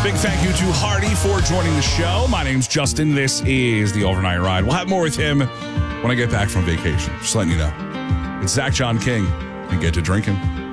Big thank you to Hardy for joining the show. My name's Justin. This is the Overnight Ride. We'll have more with him when I get back from vacation. Just letting you know. It's Zach John King and get to drinking.